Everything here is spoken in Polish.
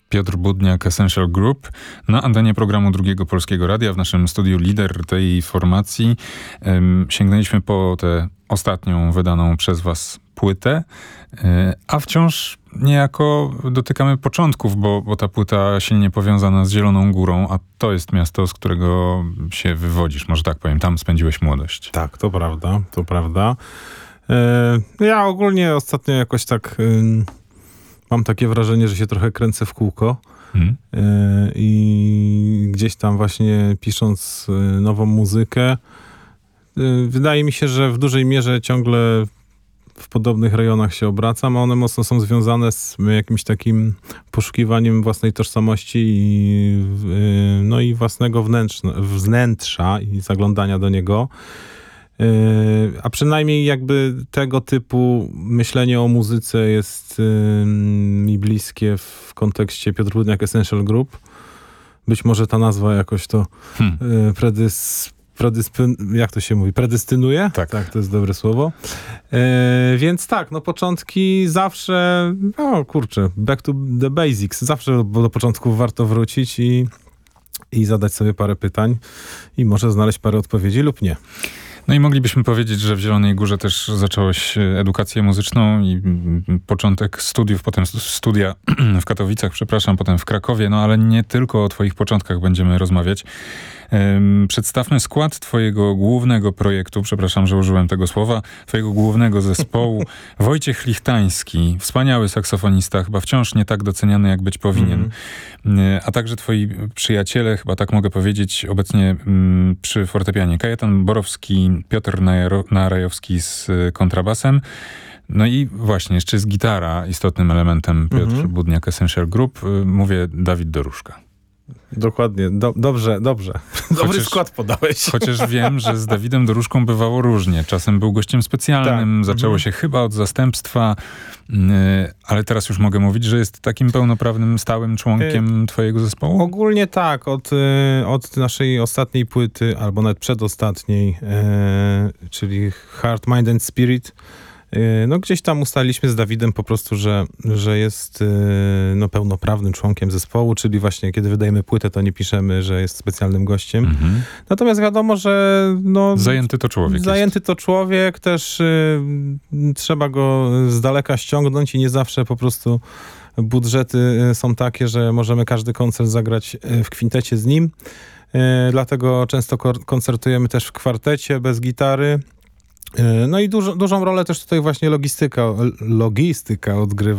Piotr Budniak, Essential Group, na antenie programu Drugiego Polskiego Radia, w naszym studiu lider tej formacji. Sięgnęliśmy po tę ostatnią wydaną przez was płytę, a wciąż niejako dotykamy początków, bo ta płyta silnie powiązana z Zieloną Górą, a to jest miasto, z którego się wywodzisz, może tak powiem. Tam spędziłeś młodość. Tak, to prawda, to prawda. Ja ogólnie ostatnio jakoś tak mam takie wrażenie, że się trochę kręcę w kółko. I gdzieś tam właśnie pisząc nową muzykę, wydaje mi się, że w dużej mierze ciągle w podobnych rejonach się obracam, a one mocno są związane z jakimś takim poszukiwaniem własnej tożsamości i własnego wnętrza i zaglądania do niego. A przynajmniej jakby tego typu myślenie o muzyce jest mi bliskie w kontekście Piotr Budniak Essential Group. Być może ta nazwa jakoś to jak to się mówi? Predestynuje? Tak, to jest dobre słowo. Więc tak, no początki zawsze, back to the basics. Zawsze do początków warto wrócić i zadać sobie parę pytań i może znaleźć parę odpowiedzi lub nie. No i moglibyśmy powiedzieć, że w Zielonej Górze też zacząłeś edukację muzyczną i początek studiów, potem studia w Katowicach, potem w Krakowie, no ale nie tylko o twoich początkach będziemy rozmawiać. Przedstawmy skład twojego głównego projektu, przepraszam, że użyłem tego słowa, twojego głównego zespołu. Wojciech Lichtański, wspaniały saksofonista, chyba wciąż nie tak doceniany, jak być powinien. A także twoi przyjaciele, chyba tak mogę powiedzieć, obecnie przy fortepianie. Kajetan Borowski, Piotr Narajowski z kontrabasem. No i właśnie, jeszcze jest gitara istotnym elementem Piotr Budniak Essential Group. Mówię Dawid Doruszka. Dokładnie, dobrze. Dobry skład podałeś. Chociaż wiem, że z Dawidem Doruszką bywało różnie. Czasem był gościem specjalnym, zaczęło się chyba od zastępstwa, ale teraz już mogę mówić, że jest takim pełnoprawnym, stałym członkiem twojego zespołu? Ogólnie tak, od naszej ostatniej płyty, albo nawet przedostatniej, czyli Heart, Mind and Spirit, no gdzieś tam ustaliliśmy z Dawidem po prostu, że jest pełnoprawnym członkiem zespołu, czyli właśnie kiedy wydajemy płytę, to nie piszemy, że jest specjalnym gościem. Natomiast wiadomo, że zajęty to człowiek też trzeba go z daleka ściągnąć i nie zawsze po prostu budżety są takie, że możemy każdy koncert zagrać w kwintecie z nim. Dlatego często koncertujemy też w kwartecie bez gitary. No i dużą rolę też tutaj właśnie logistyka odgrywa.